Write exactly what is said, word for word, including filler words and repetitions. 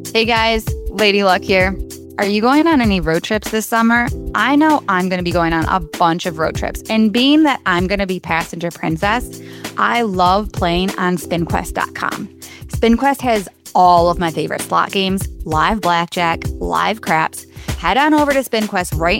Hey guys, Lady Luck here. Are you going on any road trips this summer? I know I'm going to be going on a bunch of road trips. And being that I'm going to be passenger princess, I love playing on spin quest dot com. SpinQuest has all of my favorite slot games, live blackjack, live craps. Head on over to SpinQuest right